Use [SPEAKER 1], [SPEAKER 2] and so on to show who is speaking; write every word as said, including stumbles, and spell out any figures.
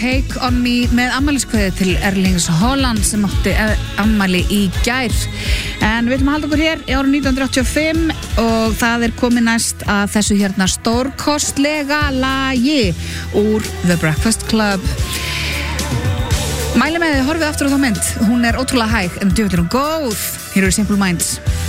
[SPEAKER 1] Take On Me með ammæliskveði til Erlings Haaland sem átti ammæli í gær. En við ætlum að halda okkur hér í árið nítján hundruð áttatíu og fimm og það er komið næst að þessu hérna stórkostlega lagi úr The Breakfast Club. Mæli með þið, horfið aftur á þá mynd. Hún er ótrúlega hæg en djöfull er hún góð. Hér eru Simple Minds.